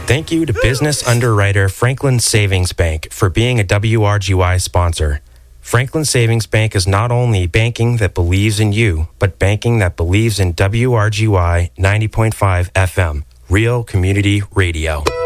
Thank you to business underwriter Franklin Savings Bank for being a WRGY sponsor. Franklin Savings Bank is not only banking that believes in you, but banking that believes in WRGY 90.5 FM, Real Community Radio.